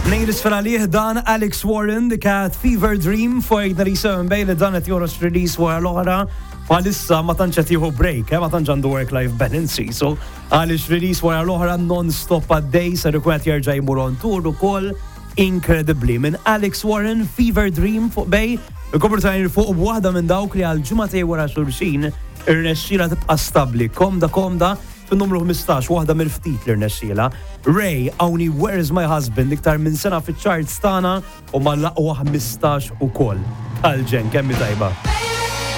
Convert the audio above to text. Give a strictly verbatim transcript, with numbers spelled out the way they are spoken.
Nejlis feralih dan Alex Warren dikat Fever Dream fuq narisem bej li dan qed joros release wara l-oħra bħalissa ma tantx qed jieħu break, ma tantx għandu work-life balance, so għaliex release wara l-oħra non-stop għaddej ser ikun qed jerġa' jmur on tour ukoll incredibly minn Alex Warren Fever Dream fuq bej il-kopru tajn fuq b'waħda minn dawk li għal ġimgħatej wara xulxin irnexxiela tibqa' stabbli komda komda fin-numru ħmistax waħda mill-ftit li rnexxiela. Ray, Only Where's My Husband iktar minn sena fiċ-charts tagħna u ma laqwa ħmistax ukoll. Għalġen, kemmi tajba.